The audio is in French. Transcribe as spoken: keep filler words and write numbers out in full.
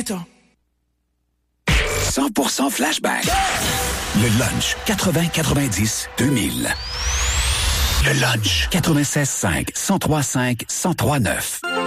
cent pour cent flashback. Le lunch quatre-vingts quatre-vingt-dix deux mille. Le lunch quatre-vingt-seize cinq, cent trois cinq, cent trois neuf.